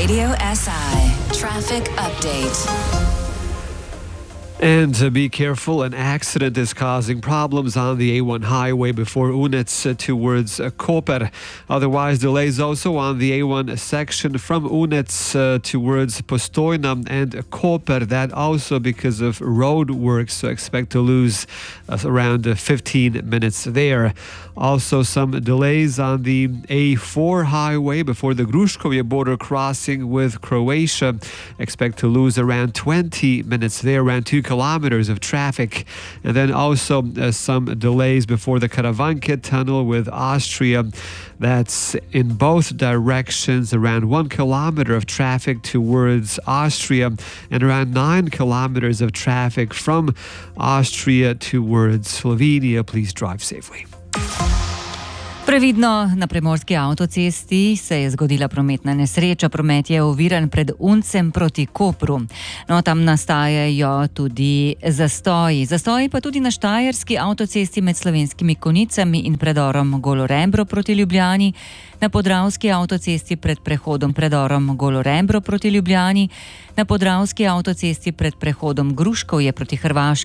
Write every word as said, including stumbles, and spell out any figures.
Radio S I Traffic Update. And uh, be careful, an accident is causing problems on the A one highway before Unec uh, towards uh, Koper. Otherwise, delays also on the A one section from Unec uh, towards Postojna and Koper. That also because of road work, so expect to lose uh, around uh, fifteen minutes there. Also some delays on the A four highway before the Gruškovje border crossing with Croatia. Expect to lose around twenty minutes there, around two kilometers of traffic. And then also uh, some delays before the Karavanke tunnel with Austria. That's in both directions, around one kilometer of traffic towards Austria and around nine kilometers of traffic from Austria towards Slovenia. Please drive safely. Previdno, na primorski avtocesti se je zgodila prometna nesreča. Promet je oviran pred Uncem proti Kopru. No, tam nastajajo tudi zastoji. Zastoji pa tudi na štajerski avtocesti med Slovenskimi Konjicami in predorom Golo-Rembro proti Ljubljani, na podravski avtocesti pred prehodom predorom Golo-Rembro proti Ljubljani, na podravski avtocesti pred prehodom Gruškovje proti Hrvaški